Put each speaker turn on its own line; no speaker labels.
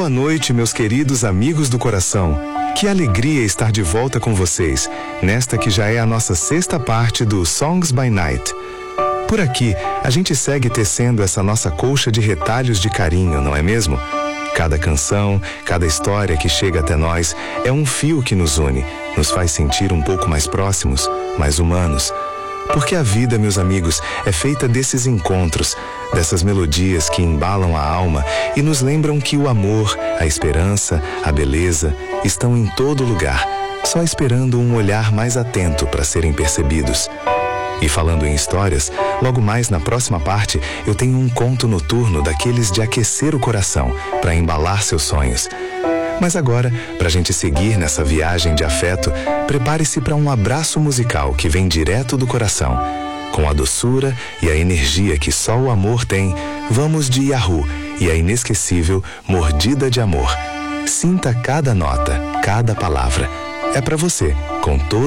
Boa noite, meus queridos amigos do coração. Que alegria estar de volta com vocês, nesta que já é a nossa sexta parte do Songs by Night. Por aqui, a gente segue tecendo essa nossa colcha de retalhos de carinho, não é mesmo? Cada canção, cada história que chega até nós é um fio que nos une, nos faz sentir um pouco mais próximos, mais humanos. Porque a vida, meus amigos, é feita desses encontros, dessas melodias que embalam a alma e nos lembram que o amor, a esperança, a beleza estão em todo lugar, só esperando um olhar mais atento para serem percebidos. E falando em histórias, logo mais na próxima parte eu tenho um conto noturno daqueles de aquecer o coração, para embalar seus sonhos. Mas agora, para a gente seguir nessa viagem de afeto, prepare-se para um abraço musical que vem direto do coração. Com a doçura e a energia que só o amor tem, vamos de Yahoo e a inesquecível Mordida de Amor. Sinta cada nota, cada palavra. É para você, com todo